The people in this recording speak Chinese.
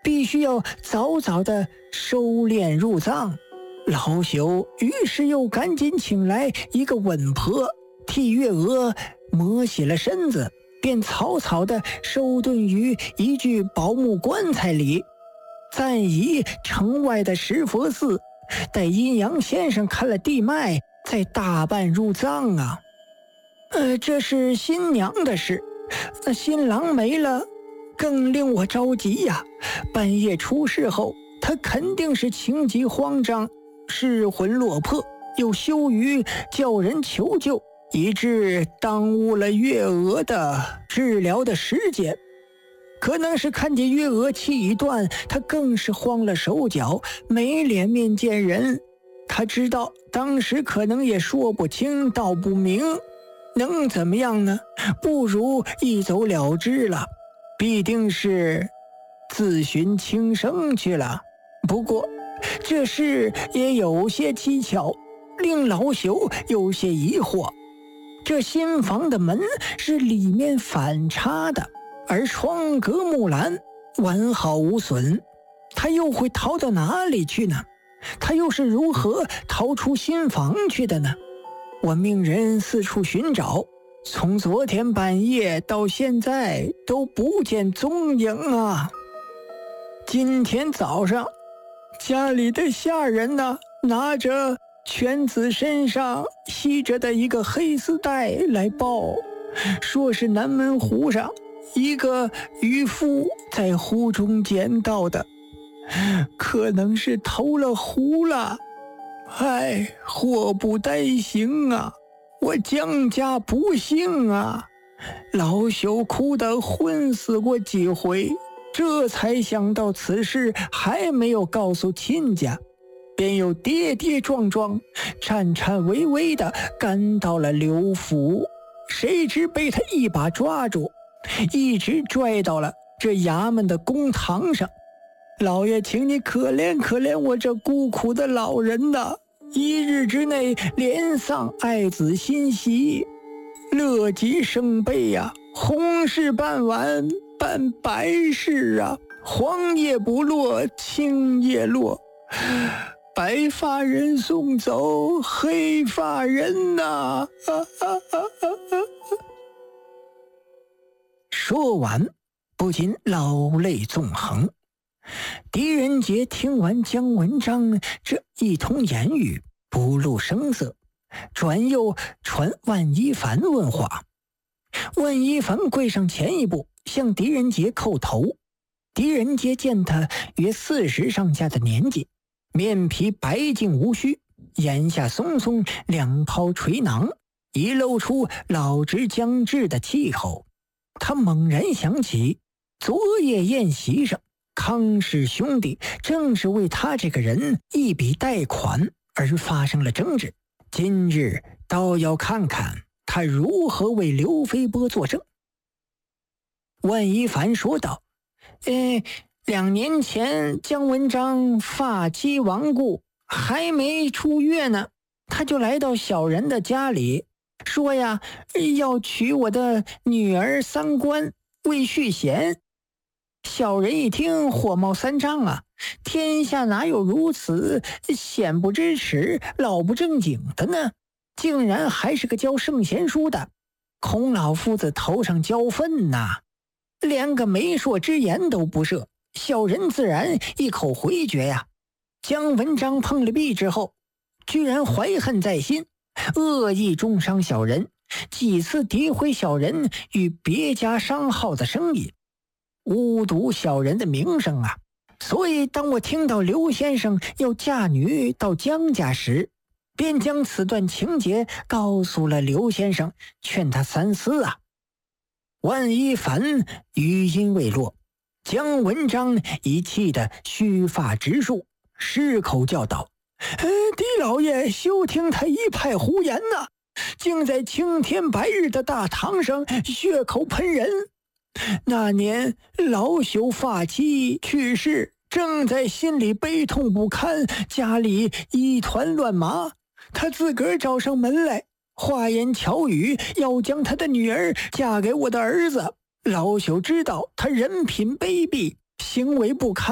必须要早早的收敛入葬。老朽于是又赶紧请来一个稳婆，替月娥磨洗了身子，便草草的收遁于一具宝木棺材里，暂移城外的石佛寺，待阴阳先生看了地脉，再大办入葬啊。这是新娘的事，那新郎没了，更令我着急呀。半夜出事后，他肯定是情急慌张，失魂落魄，又羞于叫人求救，以致耽误了月娥的治疗的时间。可能是看见月娥气已断，他更是慌了手脚，没脸面见人。他知道当时可能也说不清道不明，能怎么样呢？不如一走了之了，必定是自寻轻生去了。不过这事也有些蹊跷，令老朽有些疑惑。这新房的门是里面反插的，而窗格木栏完好无损，他又会逃到哪里去呢？他又是如何逃出新房去的呢？我命人四处寻找，从昨天半夜到现在都不见踪影啊。今天早上家里的下人呢，拿着犬子身上系着的一个黑丝带来报，说是南门湖上一个渔夫在湖中捡到的，可能是投了湖了。唉，祸不单行啊，我江家不幸啊。老朽哭得昏死过几回，这才想到此事还没有告诉亲家，便又跌跌撞撞、颤颤巍巍地赶到了刘府。谁知被他一把抓住，一直拽到了这衙门的公堂上。老爷，请你可怜可怜我这孤苦的老人呐！一日之内连丧爱子心喜，乐极生悲呀！红事办完办白事啊，黄叶不落青叶落，白发人送走黑发人呐！说完不禁老泪纵横。狄仁杰听完姜文章这一通言语，不露声色，转又传万一凡问话。万一凡跪上前一步，向狄仁杰叩头。狄仁杰见他约40上下的年纪，面皮白净无须，眼下松松，两抛垂囊，已露出老之将至的气候。他猛然想起昨夜宴席上康氏兄弟正是为他这个人一笔贷款而发生了争执，今日倒要看看他如何为刘飞波作证。万一凡说道，2年前姜文章发妻亡故，还没出月呢，他就来到小人的家里，说呀，要娶我的女儿三官为续弦。小人一听火冒三丈啊，天下哪有如此鲜不知耻老不正经的呢？竟然还是个教圣贤书的，孔老夫子头上浇粪呐，连个媒妁之言都不设，小人自然一口回绝呀。姜文章碰了壁之后，居然怀恨在心，恶意中伤小人，几次诋毁小人与别家商号的生意，污渎小人的名声啊！所以当我听到刘先生要嫁女到姜家时，便将此段情节告诉了刘先生，劝他三思啊。万一凡语音未落，姜文章已气得须发直竖，失口叫道：狄老爷休听他一派胡言呐，竟在青天白日的大堂上血口喷人。那年老朽发妻去世，正在心里悲痛不堪，家里一团乱麻，他自个儿找上门来，花言巧语要将他的女儿嫁给我的儿子。老朽知道他人品卑鄙，行为不堪，